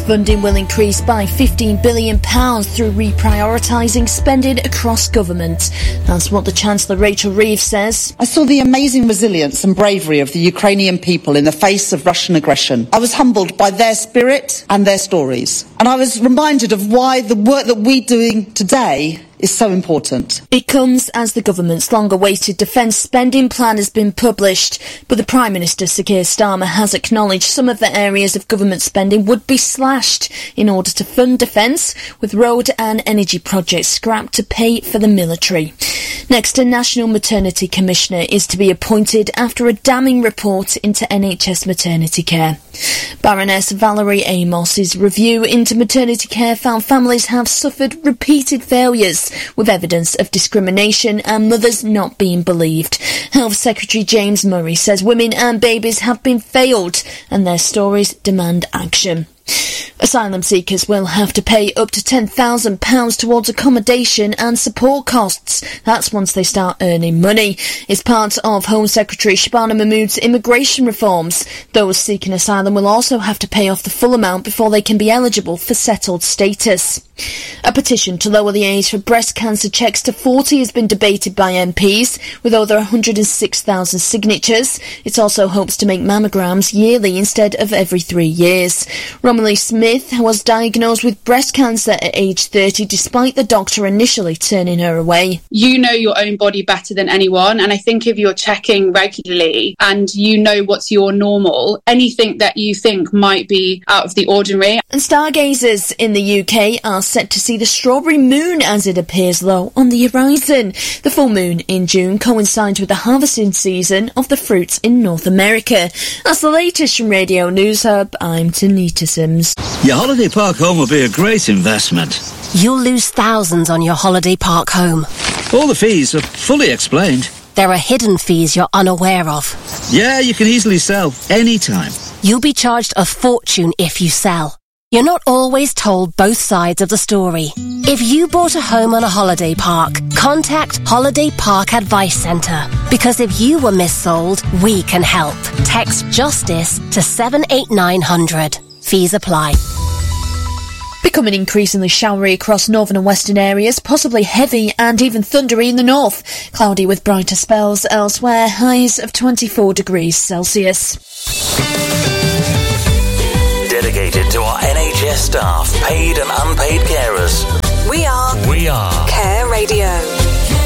funding will increase by £15 billion through reprioritising spending across government. That's what the Chancellor Rachel Reeves says. I saw the amazing resilience and bravery of the Ukrainian people in the face of Russian aggression. I was humbled by their spirit and their stories. And I was reminded of why the work that we're doing today is so important. It comes as the government's long-awaited defence spending plan has been published, but the Prime Minister, Sir Keir Starmer, has acknowledged some of the areas of government spending would be slashed in order to fund defence, with road and energy projects scrapped to pay for the military. Next, a National Maternity Commissioner is to be appointed after a damning report into NHS maternity care. Baroness Valerie Amos's review into maternity care found families have suffered repeated failures, with evidence of discrimination and mothers not being believed. Health Secretary James Murray says women and babies have been failed and their stories demand action. Asylum seekers will have to pay up to £10,000 towards accommodation and support costs. That's once they start earning money. It's part of Home Secretary Shabana Mahmood's immigration reforms. Those seeking asylum will also have to pay off the full amount before they can be eligible for settled status. A petition to lower the age for breast cancer checks to 40 has been debated by MPs, with over 106,000 signatures. It also hopes to make mammograms yearly instead of every 3 years. Romilly Smith was diagnosed with breast cancer at age 30, despite the doctor initially turning her away. You know your own body better than anyone, and I think if you're checking regularly and you know what's your normal, anything that you think might be out of the ordinary. And stargazers in the UK are set to see the strawberry moon as it appears low on the horizon. The full moon in June coincides with the harvesting season of the fruits in North America. That's the latest from Radio News Hub. I'm Tanita Sims. Your holiday park home will be a great investment. You'll lose thousands on your holiday park home. All the fees are fully explained. There are hidden fees you're unaware of. Yeah, you can easily sell anytime. You'll be charged a fortune if you sell. You're not always told both sides of the story. If you bought a home on a holiday park, contact Holiday Park Advice Centre. Because if you were missold, we can help. Text JUSTICE to 78900. Fees apply. Becoming increasingly showery across northern and western areas, possibly heavy and even thundery in the north. Cloudy with brighter spells elsewhere, highs of 24 degrees Celsius. Dedicated to our NHS staff, paid and unpaid carers. We are Care Radio.